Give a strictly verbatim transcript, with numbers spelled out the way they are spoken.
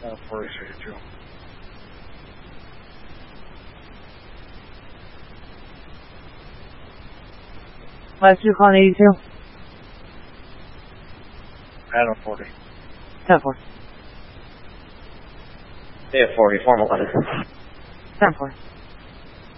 Uh, forty thirty-two. West Yukon eighty-two. Adam forty. ten four. Day forty, formal eleven. ten four.